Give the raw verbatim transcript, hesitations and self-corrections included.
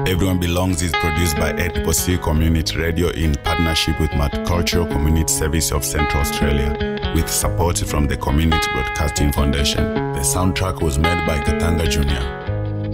Everyone Belongs is produced by A C C Community Radio in partnership with Multicultural Community Service of Central Australia, with support from the Community Broadcasting Foundation. The soundtrack was made by Katanga Junior